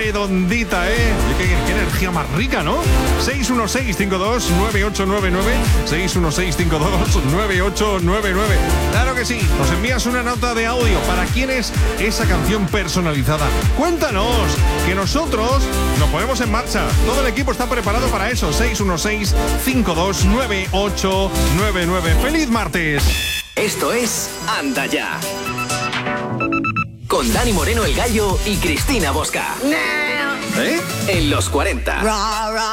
redondita, ¿eh? Qué energía más rica, ¿no? 616-529899, 616-529899. Claro que sí, nos envías una nota de audio. ¿Para quién es esa canción personalizada? Cuéntanos, que nosotros nos ponemos en marcha. Todo el equipo está preparado para eso. 616-529899. ¡Feliz martes! Esto es Anda Ya, con Dani Moreno el Gallo y Cristina Bosca. En los 40.